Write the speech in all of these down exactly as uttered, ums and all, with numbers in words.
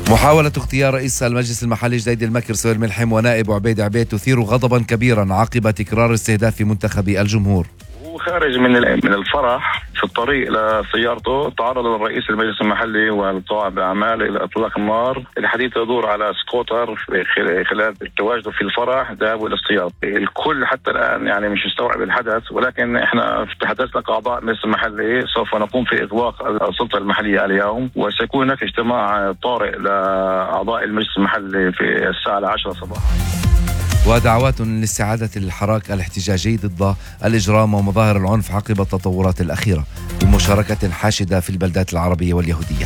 محاولة اغتيال رئيس المجلس المحلي جديد المكر سهيل ملحم ونائب عبيد عبيد تثير غضبا كبيرا عقب تكرار استهداف منتخب الجمهور. وخارج من من الفرح في الطريق لسيارته تعرض الرئيس المجلس المحلي والقائم باعمال الى اطلاق النار. الحديث يدور على سكوتر خلال تواجده في الفرح ذهابوا الى السيارة. الكل حتى الان يعني مش مستوعب الحدث، ولكن احنا تحدثنا كاعضاء المجلس المحلي سوف نقوم في اغلاق السلطه المحليه اليوم، وسيكون هناك اجتماع طارئ لاعضاء المجلس المحلي في الساعه العاشرة صباحا. ودعوات لاستعادة الحراك الاحتجاجي ضد الإجرام ومظاهر العنف عقب التطورات الأخيرة بمشاركة حاشدة في البلدات العربية واليهودية.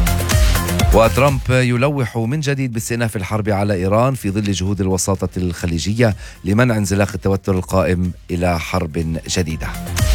وترامب يلوح من جديد باستئناف الحرب على إيران في ظل جهود الوساطة الخليجية لمنع انزلاق التوتر القائم إلى حرب جديدة.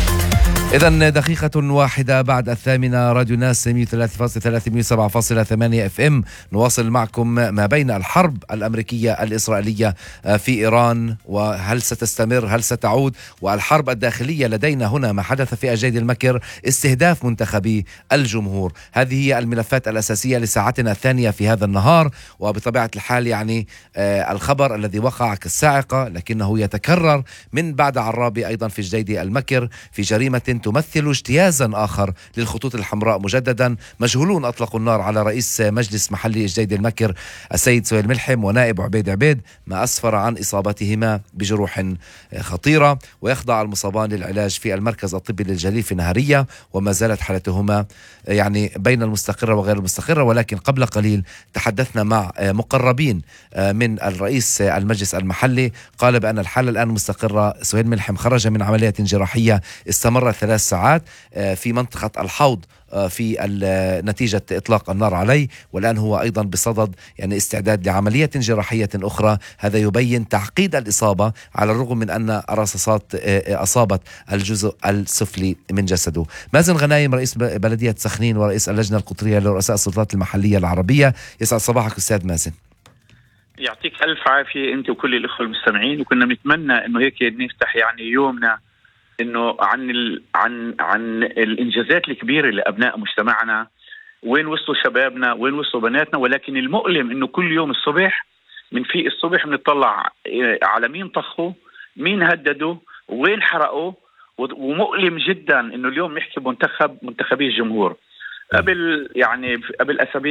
إذن دقيقة واحدة بعد الثامنة، راديو ناس مئة وثلاثة فاصلة ثلاثة مئة وسبعة فاصلة ثمانية اف ام، نواصل معكم ما بين الحرب الأمريكية الإسرائيلية في إيران وهل ستستمر هل ستعود، والحرب الداخلية لدينا هنا ما حدث في جيد المكر، استهداف منتخبي الجمهور. هذه هي الملفات الأساسية لساعتنا الثانية في هذا النهار. وبطبيعة الحال يعني آه الخبر الذي وقع كالصاعقة لكنه يتكرر من بعد عرابي أيضا في جديد المكر في جريمة تمثل اجتيازا آخر للخطوط الحمراء مجددا. مجهولون أطلقوا النار على رئيس مجلس محلي جديد المكر السيد سهيل ملحم ونائب عبيد عبيد، ما أسفر عن إصابتهما بجروح خطيرة، ويخضع المصابان للعلاج في المركز الطبي للجليل في نهارية، وما زالت حالتهما يعني بين المستقرة وغير المستقرة. ولكن قبل قليل تحدثنا مع مقربين من الرئيس المجلس المحلي، قال بأن الحالة الآن مستقرة. سهيل ملحم خرج من عملية جراحية استمرت ثلاث ساعات في منطقة الحوض في نتيجة إطلاق النار عليه، والآن هو أيضا بصدد يعني استعداد لعملية جراحية أخرى. هذا يبين تعقيد الإصابة على الرغم من أن الرصاصات أصابت الجزء السفلي من جسده. مازن غنايم رئيس بلدية سخنين ورئيس اللجنة القطرية لرؤساء السلطات المحلية العربية، يسعد صباحك أستاذ مازن. يعطيك ألف عافية أنت وكل الأخوة المستمعين، وكنا نتمنى أنه هيك نفتح يعني يومنا انه عن ال... عن عن الانجازات الكبيره لابناء مجتمعنا، وين وصلوا شبابنا، وين وصلوا بناتنا. ولكن المؤلم انه كل يوم الصبح من في الصبح بنطلع على مين طخوا، مين هددوا، وين حرقوا. ومؤلم جدا انه اليوم نحكي منتخب منتخبي الجمهور. قبل يعني قبل اسابيع